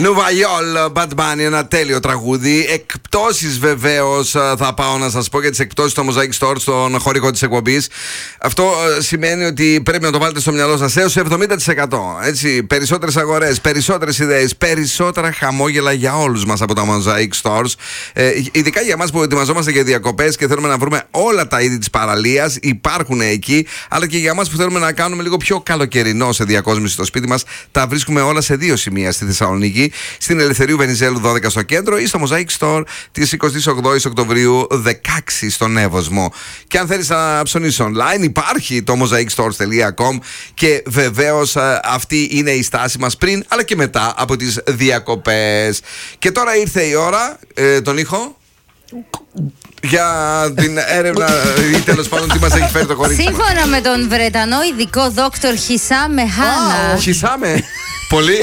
Νουβαϊόλ, Bad Bunny, ένα τέλειο τραγούδι. Εκπτώσεις βεβαίως θα πάω να σας πω για τις εκπτώσεις στο Mosaic Store, στον χορηγό της εκπομπής. Αυτό σημαίνει ότι πρέπει να το βάλετε στο μυαλό σας έως 70%. Έτσι, περισσότερες αγορές, περισσότερες ιδέες, περισσότερα χαμόγελα για όλους μας από τα Mosaic Stores. Ειδικά για εμάς που ετοιμαζόμαστε για διακοπές και θέλουμε να βρούμε όλα τα είδη της παραλίας, υπάρχουν εκεί. Αλλά και για εμάς που θέλουμε να κάνουμε λίγο πιο καλοκαιρινό σε διακόσμηση στο σπίτι μας, τα βρίσκουμε όλα σε δύο σημεία στη Θεσσαλονίκη. Στην Ελευθερίου Βενιζέλου 12 στο κέντρο ή στο Mosaic Store της 28 Οκτωβρίου 16 στον Εύωσμο. Και αν θέλεις να ψωνίσεις online, υπάρχει το mosaicstores.com και βεβαίως αυτή είναι η στάση μας πριν αλλά και μετά από τις διακοπές. Και τώρα ήρθε η ώρα, τον ήχο, για την έρευνα ή τέλος πάντων τι μας έχει φέρει το κορίτσι. Σύμφωνα με τον Βρετανό ειδικό δόκτωρ Χισάμε Χάνα. Χισάμε, πολύ.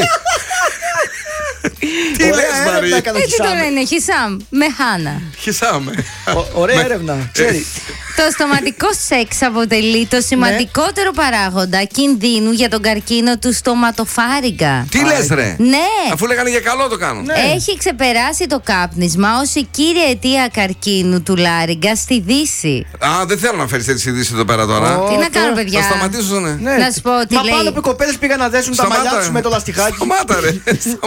Τι λες, Μαρή? Έτσι το λένε, Χισάμ με Χάνα. Χισάμε. Ωραία έρευνα, ξέρει. Το στοματικό σεξ αποτελεί το σημαντικότερο παράγοντα κινδύνου για τον καρκίνο του στοματοφάριγγα. Τι λες, ρε? Ναι. Αφού λέγανε για καλό το κάνουν. Ναι. Έχει ξεπεράσει το κάπνισμα ως η κύρια αιτία καρκίνου του λάριγκα στη Δύση. Α, δεν θέλω να φέρεις έτσι ειδήσεις εδώ πέρα τώρα. Τι να κάνω, παιδιά? Θα σταματήσω, ναι. Να σου πω ότι Μα λέει. πάνω που οι κοπέλες πήγαν να δέσουν τα μαλλιά τους με το λαστιχάκι. Σταμάτα, ρε.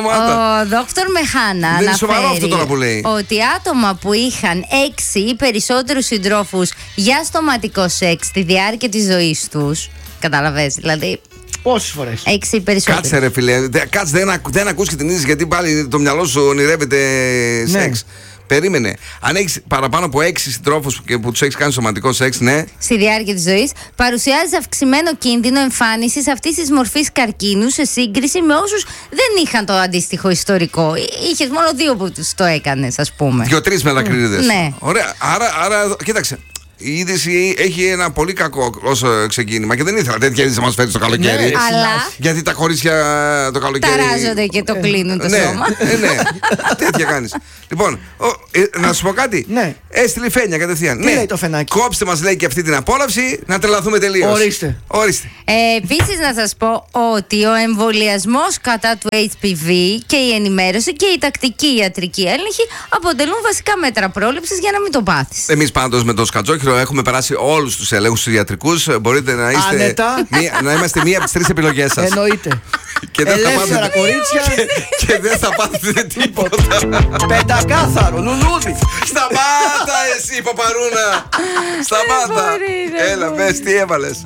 Ο δόκτωρ Μεχάνα Δεν είναι σοβαρό αυτό τώρα που λέει. ότι άτομα που είχαν 6 ή περισσότερους συντρόφους για στοματικό σεξ στη διάρκεια της ζωής τους. Καταλαβες, δηλαδή. Πόσες φορές? 6 ή περισσότερους. Κάτσε, ρε φίλε. Κάτσε, δεν ακούς και την είδηση γιατί πάλι το μυαλό σου ονειρεύεται σεξ. Περίμενε. Αν έχεις παραπάνω από 6 συντρόφους που τους έχεις κάνει σωματικό σεξ, ναι. Στη διάρκεια της ζωής, παρουσιάζει αυξημένο κίνδυνο εμφάνισης αυτής της μορφής καρκίνου σε σύγκριση με όσους δεν είχαν το αντίστοιχο ιστορικό. Είχες μόνο 2 που τους το έκανες, ας πούμε. 2-3 μελακρίδες. Ναι. Ωραία. Άρα, κοίταξε. Η είδηση έχει ένα πολύ κακό ως ξεκίνημα και δεν ήθελα τέτοια είδηση να μας φέρει στο καλοκαίρι. Ναι, αλλά γιατί τα κορίτσια το καλοκαίρι ταράζονται και το κλείνουν το σώμα. Ναι, τέτοια κάνεις. Λοιπόν, να σου πω κάτι. Ναι. Έστειλε Φένια κατευθείαν. Τι λέει το φενάκι? Κόψτε μας, λέει, και αυτή την απόλαυση, να τρελαθούμε τελείως. Ορίστε. Επίσης να σας πω ότι ο εμβολιασμός κατά του HPV και η ενημέρωση και η τακτική ιατρική έλεγχη αποτελούν βασικά μέτρα πρόληψης για να μην το πάθεις. Εμείς πάντως με το Σκατζόχυρο έχουμε περάσει όλους τους ελέγχους τους ιατρικούς. Μπορείτε να είστε να είμαστε μία από τις 3 επιλογές σας. Εννοείται. Και δεν Ελεύθερα κορίτσια. και δεν θα πάθετε τίποτα. Πεντακάθαρο, λουλούδι. Σταμάτα εσύ, παπαρούνα. Σταμάτα. Έλα, πες, τι έβαλες?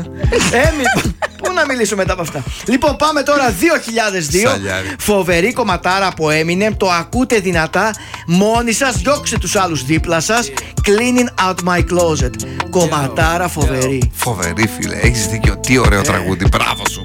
Πού να μιλήσω μετά από αυτά. Λοιπόν, πάμε τώρα 2002. Σαλιάρι. Φοβερή κομματάρα από Eminem. Το ακούτε δυνατά. Μόνοι σας, διώξτε τους άλλους δίπλα σας. Cleaning out my closet. Κομματάρα φοβερή. Φοβερή, φίλε, έχεις δίκιο. Τι ωραίο τραγούδι, μπράβο σου.